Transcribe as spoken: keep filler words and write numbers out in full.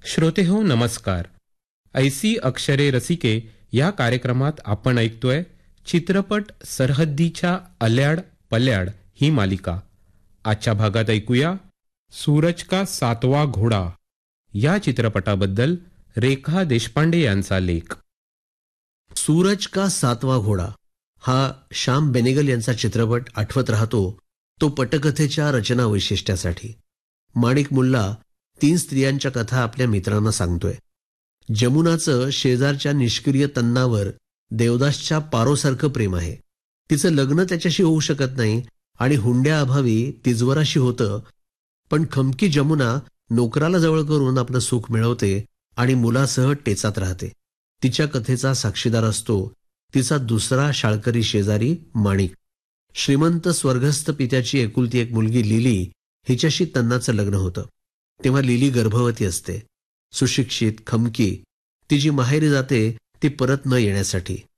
श्रोतेहो नमस्कार. ऐसी अक्षरे रसिके या कार्यक्रमात आपण ऐकतोय चित्रपट सरहद्दीच्या अल्याड पल्याड ही मालिका. आजच्या भागात ऐकूया सूरज का सातवा घोडा या चित्रपटाबद्दल रेखा देशपांडे यांचा लेख. सूरज का सातवा घोडा हा श्याम बेनेगल यांचा चित्रपट आठवत राहतो तो पटकथेच्या रचना वैशिष्ट्यासाठी. माणिक मुल्ला तीन स्त्रियांच्या कथा आपल्या मित्रांना सांगतोय. जमुनाचं शेजारच्या निष्क्रिय तन्नावर देवदासच्या पारोसारखं प्रेम आहे. तिचं लग्न त्याच्याशी होऊ शकत नाही आणि हुंड्याअभावी तिजवराशी होतं, पण खमकी जमुना नोकराला जवळ करून आपलं सुख मिळवते आणि मुलासह टेचात राहते. तिच्या कथेचा साक्षीदार असतो तिचा दुसरा शाळकरी शेजारी माणिक. श्रीमंत स्वर्गस्थ पित्याची एकुलती एक मुलगी लिली हिच्याशी तन्नाचं लग्न होतं. तेव्हा लिली गर्भवती असते. सुशिक्षित खमकी ती जी माहेरी जाते ती परत न येण्यासाठी.